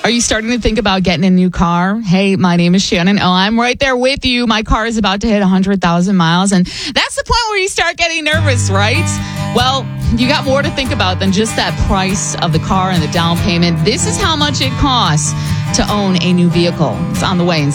Are you starting to think about getting a new car? Hey, my name is Shannon. Oh, I'm right there with you. My car is about to hit 100,000 miles. And that's the point where you start getting nervous, right? Well, you got more to think about than just that price of the car and the down payment. This is how much it costs to own a new vehicle. It's on the way in